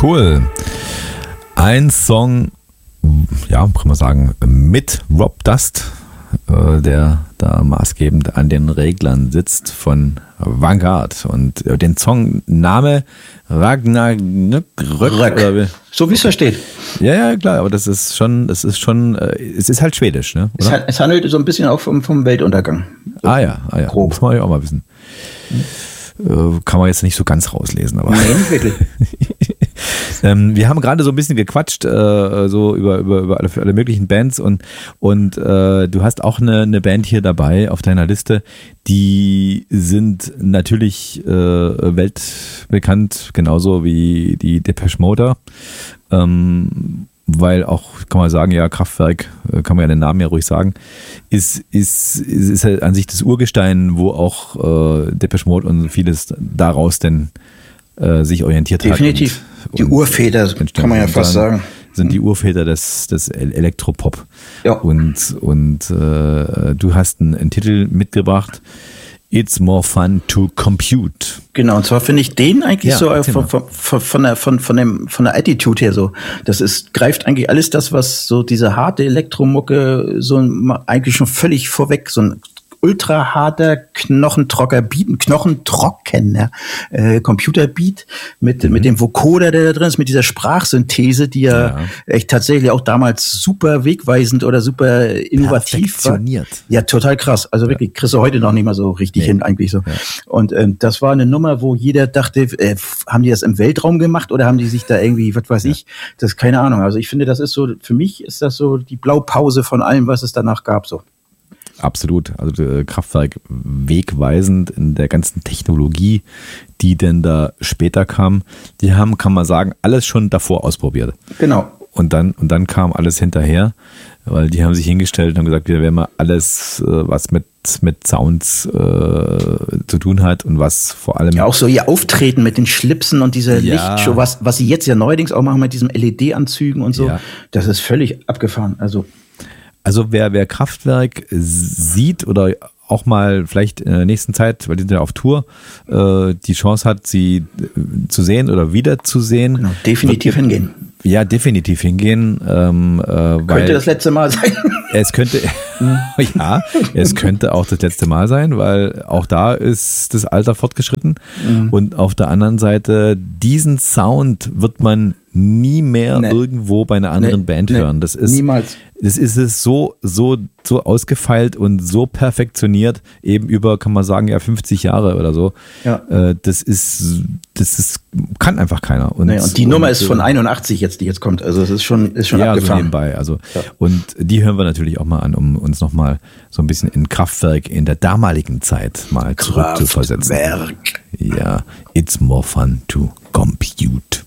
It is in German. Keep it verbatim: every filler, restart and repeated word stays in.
Cool. Ein Song, ja, kann man sagen, mit Rob Dust, äh, der da maßgebend an den Reglern sitzt von Vanguard. Und äh, den Songname Ragnarök. Röck. So wie es da steht. Ja, ja, klar, aber das ist schon, das ist schon, äh, es ist halt schwedisch, ne? Es, hat, es handelt so ein bisschen auch vom, vom Weltuntergang. Ah ja, ah ja. Grob. Muss man ja auch mal wissen. Hm. Äh, kann man jetzt nicht so ganz rauslesen, aber. Nein, nicht wirklich. ähm, wir haben gerade so ein bisschen gequatscht, äh, so über, über, über alle, alle möglichen Bands und, und äh, du hast auch eine, eine Band hier dabei auf deiner Liste, die sind natürlich äh, weltbekannt, genauso wie die Depeche Mode. Ähm, weil auch, kann man sagen, ja, Kraftwerk, kann man ja den Namen ja ruhig sagen, ist, ist, ist, ist halt an sich das Urgestein, wo auch äh, Depeche Mode und vieles daraus denn äh, sich orientiert Definitiv. hat. Definitiv. Die Urväter, kann man ja fast sagen. Sind die Urväter des, des Elektropop. Ja. Und, und äh, du hast einen, einen Titel mitgebracht, It's More Fun to Compute. Genau, und zwar finde ich den eigentlich Ja, so äh, erzähl von, mal. von, von, von, der, von, von, dem, von der Attitude her so. Das ist, greift eigentlich alles das, was so diese harte Elektromucke so ein- eigentlich schon völlig vorweg, so ein ultra harter, knochentrocker Beat, ein knochentrockener äh, Computerbeat mit, mit dem Vocoder, der da drin ist, mit dieser Sprachsynthese, die ja, Ja. echt tatsächlich auch damals super wegweisend oder super innovativ war. Perfektioniert. Ja, total krass. Also wirklich, kriegst du heute noch nicht mal so richtig Nee. hin, eigentlich so. Und ähm, das war eine Nummer, wo jeder dachte, äh, f- haben die das im Weltraum gemacht oder haben die sich da irgendwie, was weiß ich, das ist keine Ahnung. Also ich finde, das ist so, für mich ist das so die Blaupause von allem, was es danach gab, so. Absolut. Also äh, Kraftwerk wegweisend in der ganzen Technologie, die denn da später kam. Die haben, kann man sagen, alles schon davor ausprobiert. Genau. Und dann, und dann kam alles hinterher, weil die haben sich hingestellt und haben gesagt, wir werden mal alles, äh, was mit, mit Sounds äh, zu tun hat und was vor allem. Ja, auch so ihr Auftreten mit den Schlipsen und dieser Ja. Lichtshow, was, was sie jetzt ja neuerdings auch machen mit diesen L E D-Anzügen und so, Ja. das ist völlig abgefahren. Also Also wer, wer Kraftwerk sieht oder auch mal vielleicht in der nächsten Zeit, weil die sind ja auf Tour, äh, die Chance hat, sie äh, zu sehen oder wiederzusehen. genau, definitiv wird, hingehen. Ja, definitiv hingehen. Ähm, äh, weil Könnte das letzte Mal sein. es könnte, ja, es könnte auch das letzte Mal sein, weil auch da ist das Alter fortgeschritten. Mhm. Und auf der anderen Seite, diesen Sound wird man nie mehr Nee. irgendwo bei einer anderen Nee, Band nee, hören. Das ist, niemals. das ist es so, so, so ausgefeilt und so perfektioniert, eben über, kann man sagen, ja, fünfzig Jahre oder so. Ja. Äh, das ist, das ist, kann einfach keiner. Und, Nee, und die Nummer ist von äh, einundachtzig jetzt, die jetzt kommt. Also es ist schon, ist schon ja, so abgefahren. nebenbei. Also, Ja. und die hören wir natürlich auch mal an, um uns nochmal so ein bisschen in Kraftwerk in der damaligen Zeit mal zurück zu versetzen. Kraftwerk. Ja, it's more fun to compute.